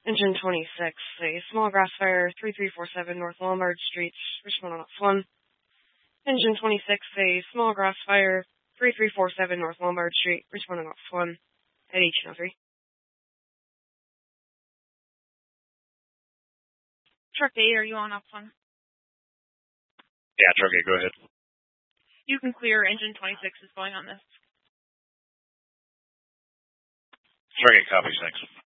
Engine 26, a small grass fire, 3347 North Lombard Street, Richmond on X1. Engine 26, a small grass fire, 3347 North Lombard Street, Richmond on X1, at 1803. Truck 8, are you on X1? Yeah, Truck 8, go ahead. You can clear. Engine 26 is going on this. Truck 8 copies, thanks.